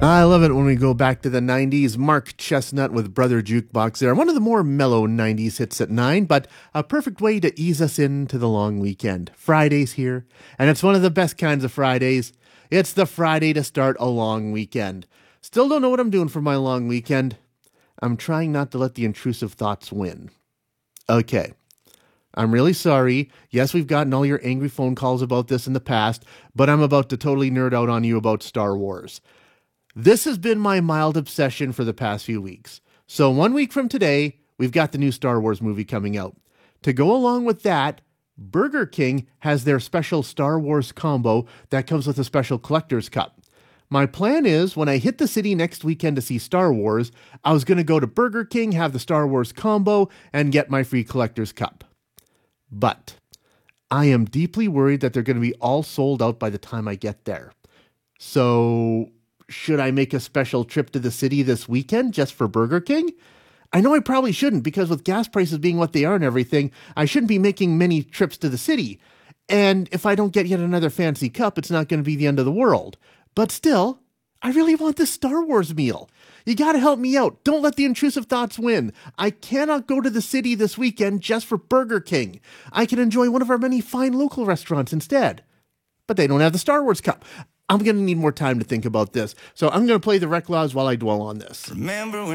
I love it when we go back to the 90s. Mark Chestnut with Brother Jukebox there. One of the more mellow 90s hits at 9, but a perfect way to ease us into the long weekend. Friday's here, and it's one of the best kinds of Fridays. It's the Friday to start a long weekend. Still don't know what I'm doing for my long weekend. I'm trying not to let the intrusive thoughts win. Okay. I'm really sorry. Yes, we've gotten all your angry phone calls about this in the past, but I'm about to totally nerd out on you about Star Wars. This has been my mild obsession for the past few weeks. So 1 week from today, we've got the new Star Wars movie coming out. To go along with that, Burger King has their special Star Wars combo that comes with a special collector's cup. My plan is, when I hit the city next weekend to see Star Wars, I was going to go to Burger King, have the Star Wars combo, and get my free collector's cup. But I am deeply worried that they're going to be all sold out by the time I get there. So should I make a special trip to the city this weekend just for Burger King? I know I probably shouldn't, because with gas prices being what they are and everything, I shouldn't be making many trips to the city. And if I don't get yet another fancy cup, it's not going to be the end of the world. But still, I really want this Star Wars meal. You got to help me out. Don't let the intrusive thoughts win. I cannot go to the city this weekend just for Burger King. I can enjoy one of our many fine local restaurants instead. But they don't have the Star Wars cup. I'm going to need more time to think about this. So I'm going to play the rec laws while I dwell on this. Remember when